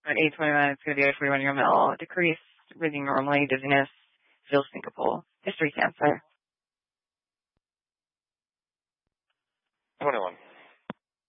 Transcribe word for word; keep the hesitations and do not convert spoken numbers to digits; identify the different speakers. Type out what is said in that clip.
Speaker 1: At eight twenty-nine, it's going to be a forty-one year mill. Decrease, breathing normally, dizziness, feels syncopal. History cancer.
Speaker 2: twenty-one.